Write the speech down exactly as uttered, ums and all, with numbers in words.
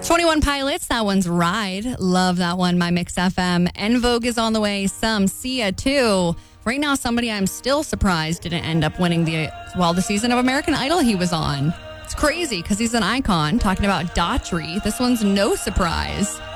twenty-one Pilots, that one's Ride. Love that one, My Mix F M. En Vogue is on the way, some Sia too. Right now, somebody I'm still surprised didn't end up winning the, well, the season of American Idol he was on. It's crazy because he's an icon. Talking about Daughtry. This one's No Surprise.